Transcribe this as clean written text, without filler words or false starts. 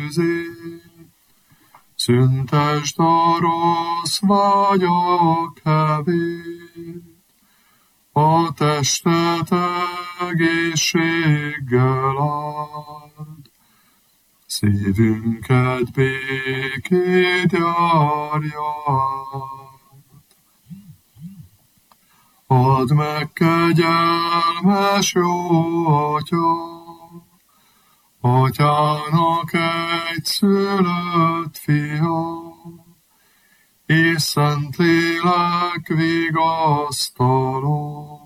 tüzét. Szüntesd a rossz vágyak hevét, a testet egészséggel áld, szívünket békét járja át. Add meg, kegyelmes jó Atya, Atyának egyszülött fia, és Szentlélek vigasztaló,